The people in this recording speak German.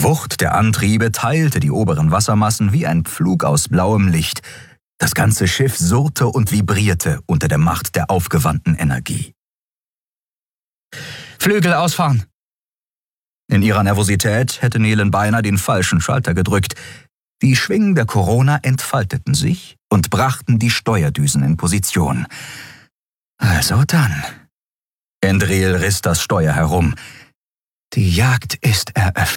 Die Wucht der Antriebe teilte die oberen Wassermassen wie ein Pflug aus blauem Licht. Das ganze Schiff surrte und vibrierte unter der Macht der aufgewandten Energie. Flügel ausfahren! In ihrer Nervosität hätte Nelen beinahe den falschen Schalter gedrückt. Die Schwingen der Corona entfalteten sich und brachten die Steuerdüsen in Position. Also dann. Endril riss das Steuer herum. Die Jagd ist eröffnet.